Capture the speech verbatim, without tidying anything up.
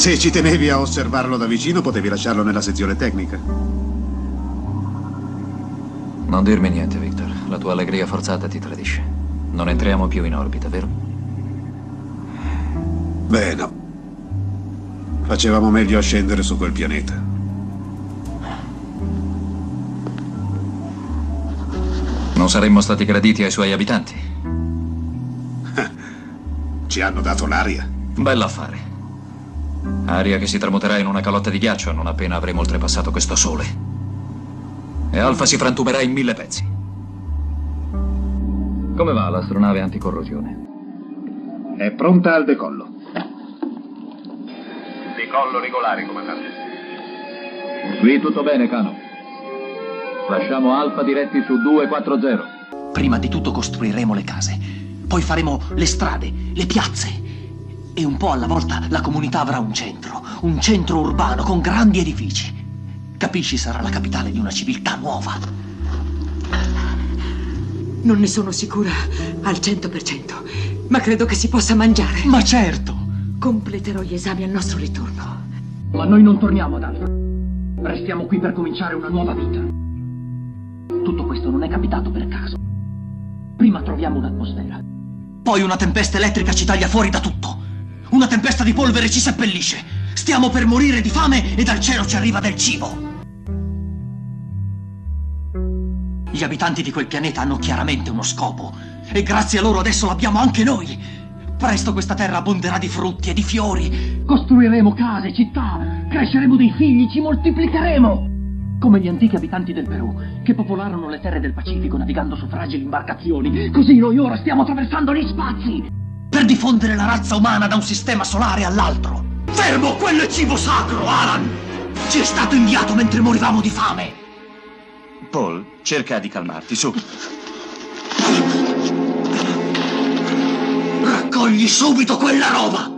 Se ci tenevi a osservarlo da vicino, potevi lasciarlo nella sezione tecnica. Non dirmi niente, Victor. La tua allegria forzata ti tradisce. Non entriamo più in orbita, vero? Beh, no. Facevamo meglio a scendere su quel pianeta. Non saremmo stati graditi ai suoi abitanti. Ci hanno dato l'aria. Bell'affare. Aria che si tramuterà in una calotta di ghiaccio non appena avremo oltrepassato questo sole. E Alfa si frantumerà in mille pezzi. Come va l'astronave anticorrosione? È pronta al decollo. Decollo regolare, comandante. Qui tutto bene, Cano. Lasciamo Alfa diretti su due quattro zero. Prima di tutto costruiremo le case, poi faremo le strade, le piazze. E un po' alla volta la comunità avrà un centro, un centro urbano con grandi edifici. Capisci, sarà la capitale di una civiltà nuova. Non ne sono sicura al cento per cento, ma credo che si possa mangiare. Ma certo! Completerò gli esami al nostro ritorno. Ma noi non torniamo ad Alfa. Restiamo qui per cominciare una nuova vita. Tutto questo non è capitato per caso. Prima troviamo un'atmosfera. Poi una tempesta elettrica ci taglia fuori da tutto. Una tempesta di polvere ci seppellisce. Stiamo per morire di fame e dal cielo ci arriva del cibo. Gli abitanti di quel pianeta hanno chiaramente uno scopo. E grazie a loro adesso l'abbiamo anche noi. Presto questa terra abbonderà di frutti e di fiori. Costruiremo case, città. Cresceremo dei figli, ci moltiplicheremo. Come gli antichi abitanti del Perù, che popolarono le terre del Pacifico navigando su fragili imbarcazioni. Così noi ora stiamo attraversando gli spazi per diffondere la razza umana da un sistema solare all'altro. Fermo, quello è cibo sacro, Alan! Ci è stato inviato mentre morivamo di fame. Paul, cerca di calmarti, su. Raccogli subito quella roba!